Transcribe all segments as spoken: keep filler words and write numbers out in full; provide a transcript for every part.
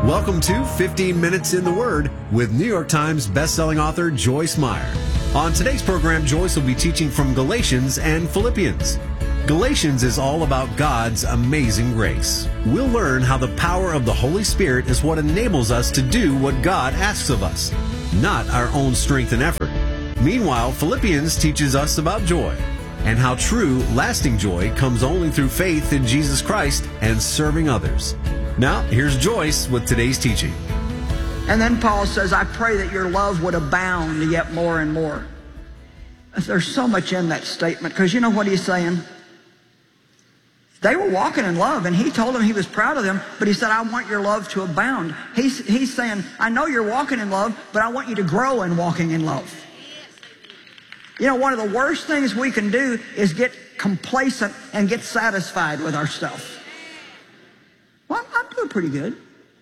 Welcome to fifteen minutes in the Word with New York Times bestselling author Joyce Meyer. On today's program, Joyce will be teaching from Galatians and Philippians. Galatians is all about God's amazing grace. We'll learn how the power of the Holy Spirit is what enables us to do what God asks of us, not our own strength and effort. Meanwhile, Philippians teaches us about joy and how true, lasting joy comes only through faith in Jesus Christ and serving others. Now, here's Joyce with today's teaching. And then Paul says, I pray that your love would abound yet more and more. There's so much in that statement, because you know what he's saying? They were walking in love, and he told them he was proud of them, but he said, I want your love to abound. He's, he's saying, I know you're walking in love, but I want you to grow in walking in love. You know, one of the worst things we can do is get complacent and get satisfied with our stuff. Well, I'm doing pretty good.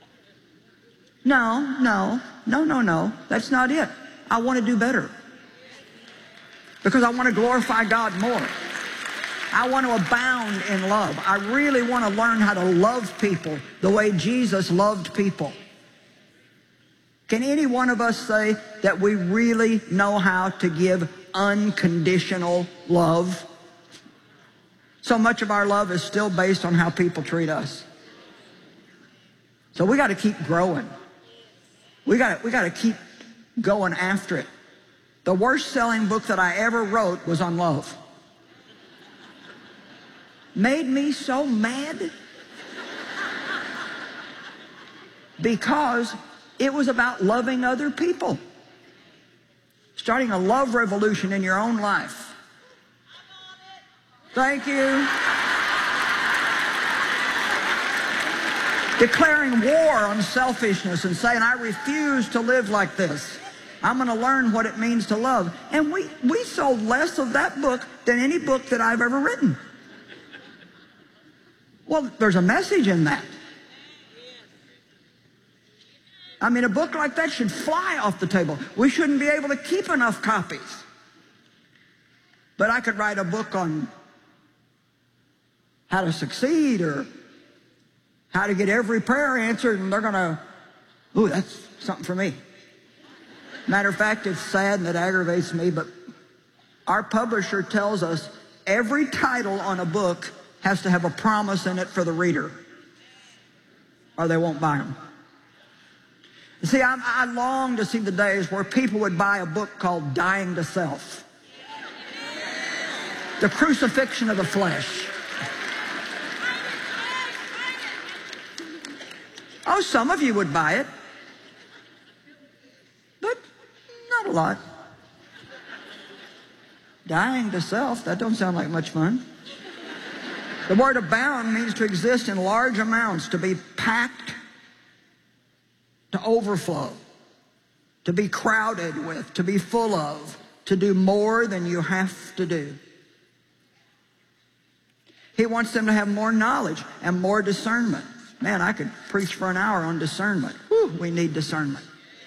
No, no, no, no, no. That's not it. I want to do better. Because I want to glorify God more. I want to abound in love. I really want to learn how to love people the way Jesus loved people. Can any one of us say that we really know how to give unconditional love? So much of our love is still based on how people treat us. So we got to keep growing. We got we got to keep going after it. The worst selling book that I ever wrote was on love. Made me so mad because it was about loving other people. Starting a love revolution in your own life. Thank you. Declaring war on selfishness and saying, I refuse to live like this. I'm going to learn what it means to love. And we, we sold less of that book than any book that I've ever written. Well, there's a message in that. I mean, a book like that should fly off the table. We shouldn't be able to keep enough copies. But I could write a book on how to succeed or how to get every prayer answered, and they're going to, ooh, that's something for me. Matter of fact, it's sad and it aggravates me, but our publisher tells us every title on a book has to have a promise in it for the reader, or they won't buy them. You see, I, I long to see the days where people would buy a book called Dying to Self. The Crucifixion of the Flesh. Oh, some of you would buy it, but not a lot. Dying to self, that don't sound like much fun. The word abound means to exist in large amounts, to be packed, to overflow, to be crowded with, to be full of, to do more than you have to do. He wants them to have more knowledge and more discernment. Man, I could preach for an hour on discernment. Whew, we need discernment.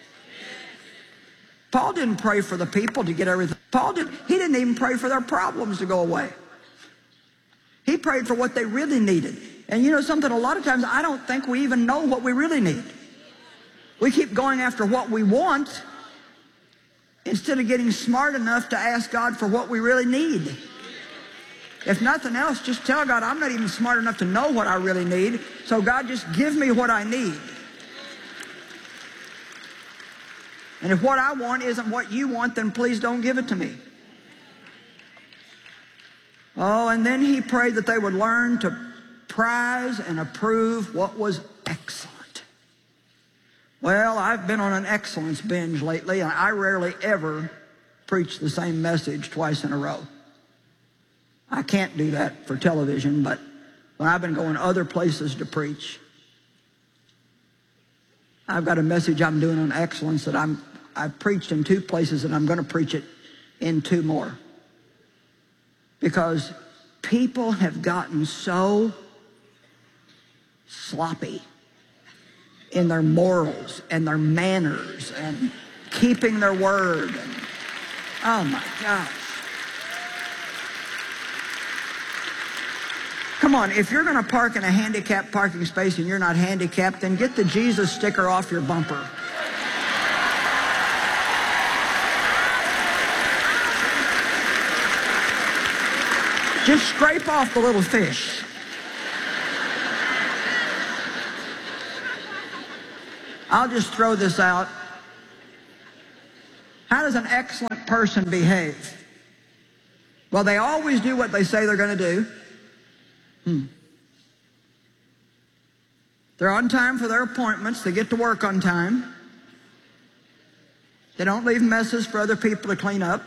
Paul didn't pray for the people to get everything. Paul didn't, he didn't even pray for their problems to go away. He prayed for what they really needed. And you know something, a lot of times I don't think we even know what we really need. We keep going after what we want instead of getting smart enough to ask God for what we really need. If nothing else, just tell God, I'm not even smart enough to know what I really need, so God, just give me what I need. And if what I want isn't what you want, then please don't give it to me. Oh, and then he prayed that they would learn to prize and approve what was excellent. Well, I've been on an excellence binge lately, and I rarely ever preach the same message twice in a row. I can't do that for television, but when I've been going other places to preach, I've got a message I'm doing on excellence that I'm, I've preached in two places, and I'm going to preach it in two more. Because people have gotten so sloppy in their morals and their manners and keeping their word. And, oh, my gosh. Come on, if you're going to park in a handicapped parking space and you're not handicapped, then get the Jesus sticker off your bumper. Just scrape off the little fish. I'll just throw this out. How does an excellent person behave? Well, they always do what they say they're going to do. Hmm. They're on time for their appointments. They get to work on time. They don't leave messes for other people to clean up.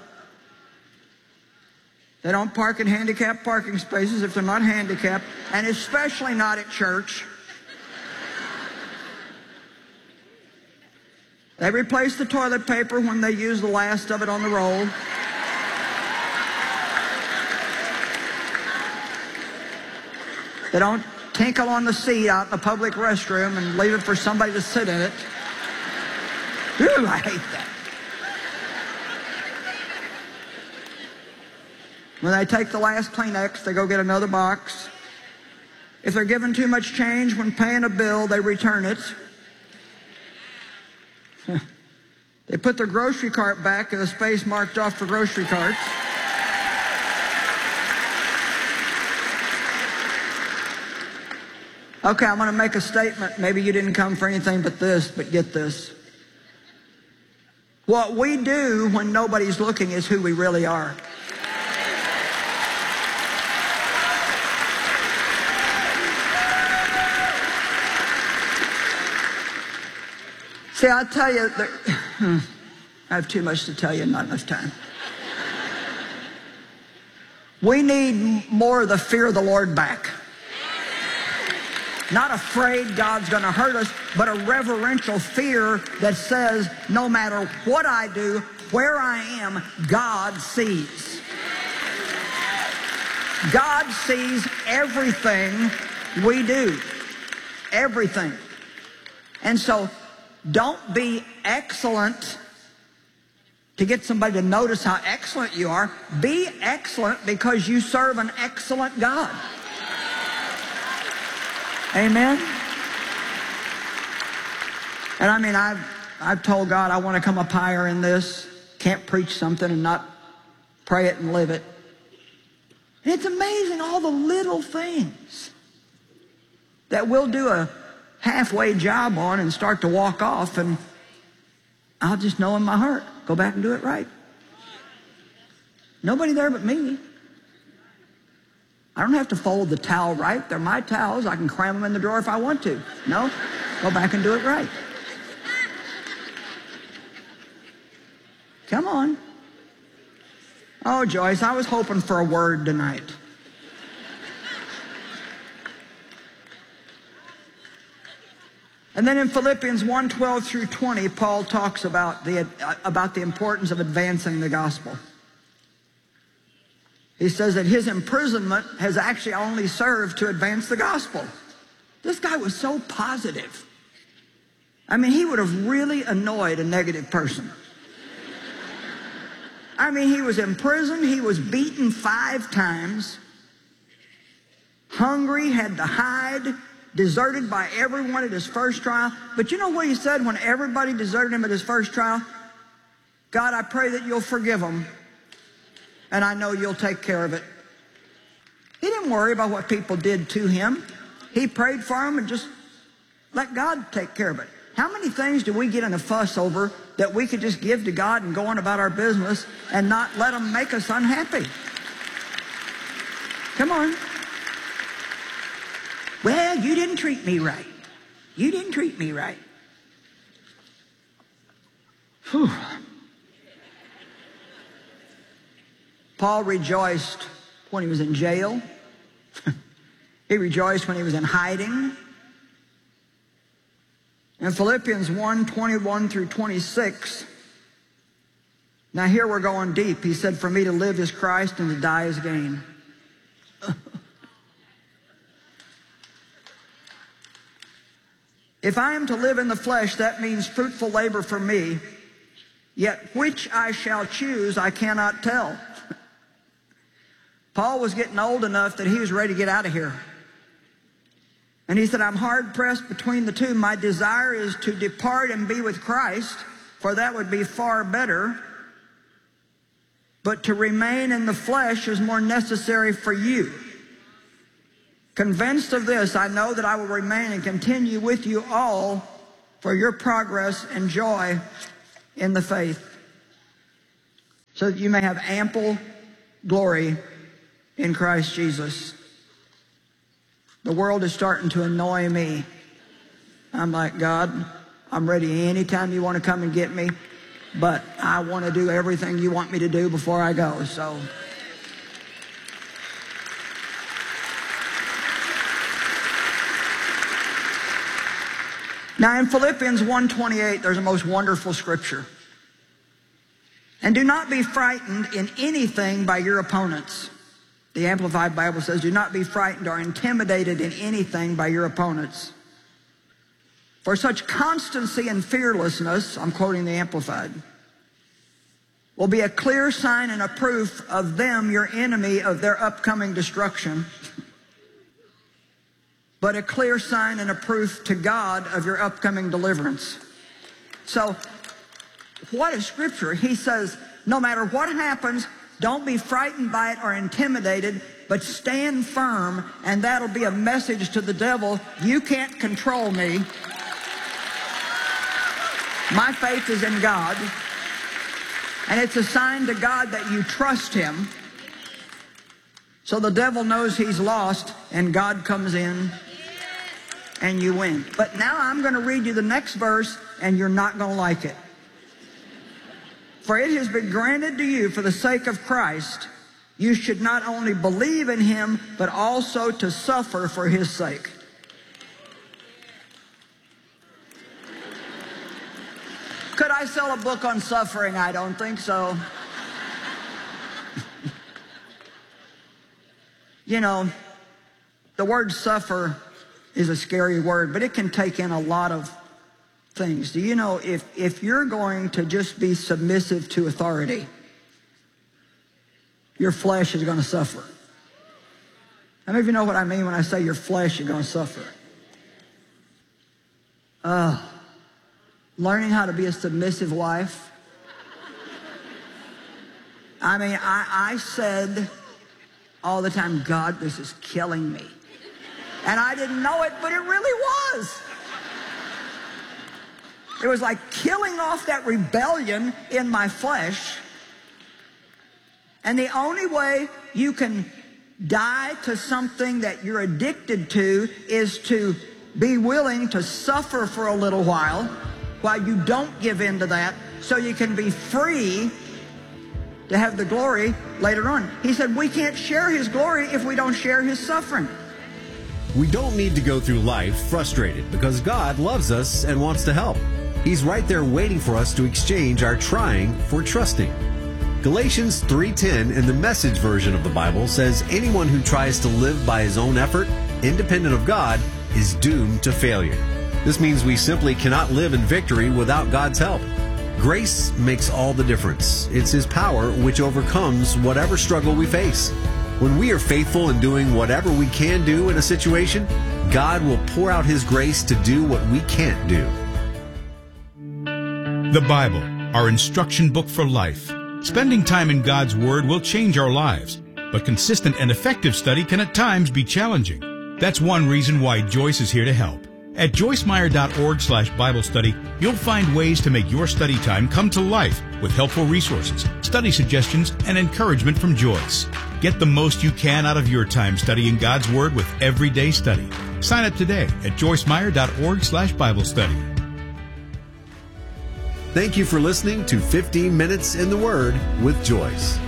They don't park in handicapped parking spaces if they're not handicapped, and especially not at church. They replace the toilet paper when they use the last of it on the roll. They don't tinkle on the seat out in the public restroom and leave it for somebody to sit in it. Ooh, I hate that. When they take the last Kleenex, they go get another box. If they're given too much change when paying a bill, they return it. They put their grocery cart back in the space marked off for grocery carts. Okay, I'm going to make a statement. Maybe you didn't come for anything but this, but get this. What we do when nobody's looking is who we really are. See, I'll tell you, there, I have too much to tell you, not enough time. We need more of the fear of the Lord back. Not afraid God's going to hurt us, but a reverential fear that says, no matter what I do, where I am, God sees. God sees everything we do. Everything. And so, don't be excellent to get somebody to notice how excellent you are. Be excellent because you serve an excellent God. Amen? And I mean, I've, I've told God I want to come up higher in this. Can't preach something and not pray it and live it. And it's amazing all the little things that we'll do a halfway job on and start to walk off, and I'll just know in my heart, go back and do it right. Nobody there but me. I don't have to fold the towel right. They're my towels. I can cram them in the drawer if I want to. No, go back and do it right. Come on. Oh, Joyce, I was hoping for a word tonight. And then in Philippians one, twelve through twenty, Paul talks about the, uh, about the importance of advancing the gospel. He says that his imprisonment has actually only served to advance the gospel. This guy was so positive. I mean, he would have really annoyed a negative person. I mean, he was in prison. He was beaten five times. Hungry, had to hide. Deserted by everyone at his first trial. But you know what he said when everybody deserted him at his first trial? God, I pray that you'll forgive them, and I know you'll take care of it. He didn't worry about what people did to him. He prayed for them and just let God take care of it. How many things do we get in a fuss over that we could just give to God and go on about our business and not let them make us unhappy? Come on. Well, you didn't treat me right. You didn't treat me right. Whew. Paul rejoiced when he was in jail. He rejoiced when he was in hiding. In Philippians one, twenty-one through twenty-six, now here we're going deep. He said, for me to live is Christ and to die is gain. If I am to live in the flesh, that means fruitful labor for me. Yet which I shall choose, I cannot tell. Paul was getting old enough that he was ready to get out of here. And he said, I'm hard-pressed between the two. My desire is to depart and be with Christ, for that would be far better. But to remain in the flesh is more necessary for you. Convinced of this, I know that I will remain and continue with you all for your progress and joy in the faith, so that you may have ample glory in Christ Jesus. The world is starting to annoy me. I'm like, God, I'm ready anytime you want to come and get me, but I want to do everything you want me to do before I go. So now in Philippians one twenty-eight, there's a most wonderful scripture. And do not be frightened in anything by your opponents. The Amplified Bible says, do not be frightened or intimidated in anything by your opponents. For such constancy and fearlessness, I'm quoting the Amplified, will be a clear sign and a proof of them, your enemy, of their upcoming destruction, but a clear sign and a proof to God of your upcoming deliverance. So, what is Scripture? He says, no matter what happens, don't be frightened by it or intimidated, but stand firm, and that'll be a message to the devil. You can't control me. My faith is in God. And it's a sign to God that you trust Him. So the devil knows he's lost, and God comes in, and you win. But now I'm going to read you the next verse, and you're not going to like it. For it has been granted to you for the sake of Christ, you should not only believe in Him, but also to suffer for His sake. Could I sell a book on suffering? I don't think so. You know, the word suffer is a scary word, but it can take in a lot of things. Do you know, if, if you're going to just be submissive to authority, your flesh is going to suffer. How many of you know what I mean when I say your flesh is going to suffer? Uh, learning how to be a submissive wife. I mean, I, I said all the time, God, this is killing me. And I didn't know it, but it really was. It was like killing off that rebellion in my flesh. And the only way you can die to something that you're addicted to is to be willing to suffer for a little while, while you don't give in to that, so you can be free to have the glory later on. He said we can't share His glory if we don't share His suffering. We don't need to go through life frustrated, because God loves us and wants to help. He's right there waiting for us to exchange our trying for trusting. Galatians three ten in the Message version of the Bible says anyone who tries to live by his own effort, independent of God, is doomed to failure. This means we simply cannot live in victory without God's help. Grace makes all the difference. It's His power which overcomes whatever struggle we face. When we are faithful in doing whatever we can do in a situation, God will pour out His grace to do what we can't do. The Bible, our instruction book for life. Spending time in God's Word will change our lives, but consistent and effective study can at times be challenging. That's one reason why Joyce is here to help. At joyce meyer dot org slash Bible study, you'll find ways to make your study time come to life with helpful resources, study suggestions, and encouragement from Joyce. Get the most you can out of your time studying God's Word with Everyday Study. Sign up today at joyce meyer dot org slash Bible study. Thank you for listening to fifteen minutes in the Word with Joyce.